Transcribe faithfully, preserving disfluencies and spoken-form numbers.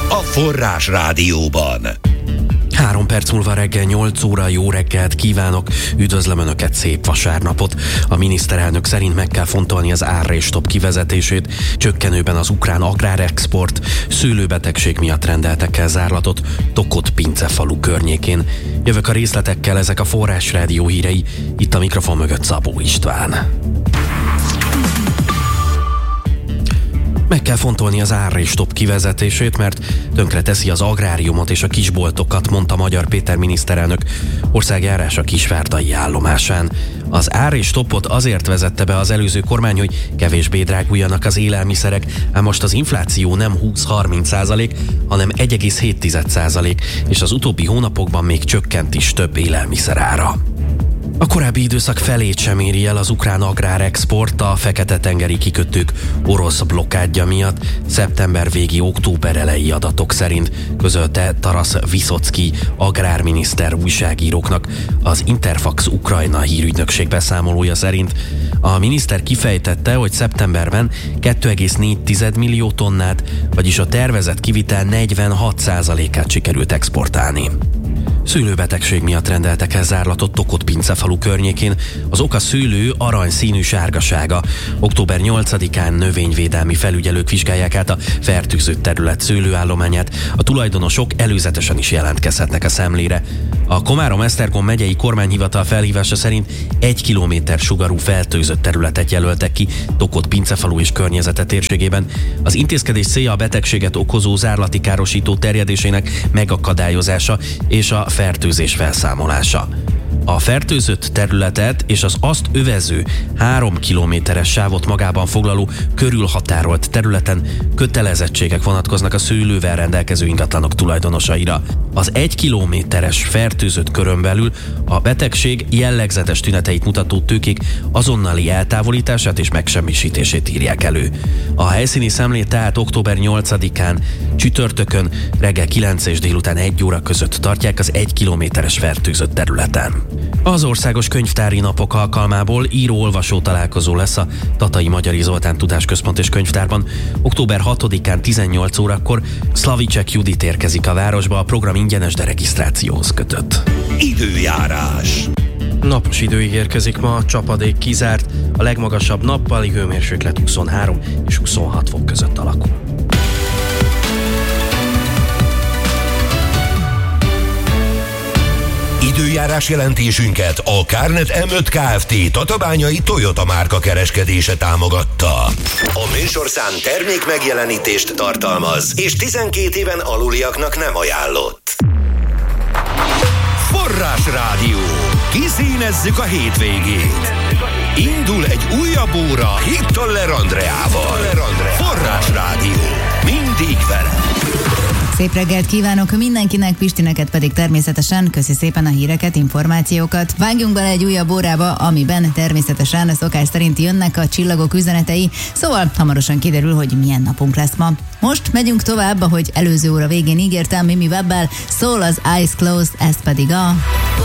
a Forrás Rádióban. Három perc múlva reggel nyolc óra, jó reggelt kívánok, üdvözlöm Önöket, szép vasárnapot. A miniszterelnök szerint meg kell fontolni az árrés-stop kivezetését, csökkenőben az ukrán agrárexport, szőlőbetegség miatt rendeltek el zárlatot Tokod-Pince falu környékén. Jövök a részletekkel, ezek a Forrás Rádió hírei, itt a mikrofon mögött Szabó István. Meg kell fontolni az árrés-stop kivezetését, mert tönkreteszi az agráriumot és a kisboltokat, mondta Magyar Péter miniszterelnök országjárása Kisvárdai állomásán. Az árrés-stopot azért vezette be az előző kormány, hogy kevésbé dráguljanak az élelmiszerek, ám most az infláció nem húsz-harminc százalék, hanem egy egész hét százalék, és az utóbbi hónapokban még csökkent is több élelmiszer ára. A korábbi időszak felét sem éri el az ukrán agrárexport a Fekete-tengeri kikötők orosz blokkádja miatt, szeptember végi, október elejé adatok szerint, közölte Taras Viszocki agrárminiszter újságíróknak. Az Interfax Ukrajna hírügynökség beszámolója szerint a miniszter kifejtette, hogy szeptemberben két egész négy millió tonnát, vagyis a tervezett kivitel negyvenhat százalékát sikerült exportálni. Szőlőbetegség miatt rendeltek el zárlatot Tokod-Pince falu környékén. Az oka szőlő aranyszínű sárgasága. október nyolcadikán növényvédelmi felügyelők vizsgálják át a fertőzött terület szőlőállományát. A tulajdonosok előzetesen is jelentkezhetnek a szemlére. A Komárom-Esztergom megyei kormányhivatal felhívása szerint egy kilométer sugarú fertőzött területet jelöltek ki Tokod-Pince falu és környezete térségében. Az intézkedés célja a betegséget okozó zárlati károsító terjedésének megakadályozása és a fertőzés felszámolása. A fertőzött területet és az azt övező három kilométeres sávot magában foglaló körülhatárolt területen kötelezettségek vonatkoznak a szőlővel rendelkező ingatlanok tulajdonosaira. Az egy kilométeres fertőzött körön belül a betegség jellegzetes tüneteit mutató tőkék azonnali eltávolítását és megsemmisítését írják elő. A helyszíni szemlét tehát október nyolcadikán csütörtökön reggel kilenc és délután egy óra között tartják az egy kilométeres fertőzött területen. Az Országos Könyvtári Napok alkalmából író-olvasó találkozó lesz a Tatai Magyari Zoltán Tudásközpont és Könyvtárban. október hatodikán tizennyolc órakor Szlavicek Judit érkezik a városba, a program ingyenes, de regisztrációhoz kötött. Időjárás. Napos idő érkezik ma, a csapadék kizárt, a legmagasabb nappali hőmérséklet huszonhárom és huszonhat fok között alakul. Időjárás jelentésünket a Kárnet em öt Kft. Tatabányai Toyota márka kereskedése támogatta. A műsorszám termék megjelenítést tartalmaz, és tizenkét éven aluliaknak nem ajánlott. Forrás Rádió. Kiszínezzük a hétvégét. Indul egy újabb óra Hittaler Andreával. Forrás Rádió. Mindig vele. Szép reggelt kívánok mindenkinek, Pistineket pedig természetesen köszi szépen a híreket, információkat. Vágjunk bele egy újabb órába, amiben természetesen a szokás szerint jönnek a csillagok üzenetei, szóval hamarosan kiderül, hogy milyen napunk lesz ma. Most megyünk tovább, ahogy előző óra végén ígértem, Mimi Webbel, szól az Eyes Closed, ez pedig a...